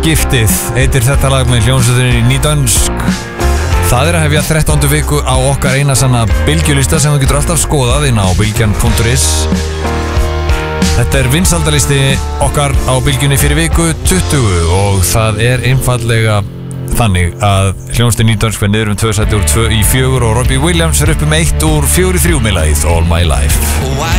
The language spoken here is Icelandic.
Skiptið heitir þetta lag með hljómsveitinni Nýdönsk. Það að hefja 13. viku á okkar eina sanna bylgjulista sem þú getur alltaf skoðað inn á bylgjan.is. Þetta vinsaldalisti okkar á bylgjunni fyrir viku 20 og það einfallega þannig að hljómsveitin Nýdönsk fer niður 2 sæti úr 2 í 4 og Robbie Williams upp 1 úr 4 í 3 með lagið All My Life.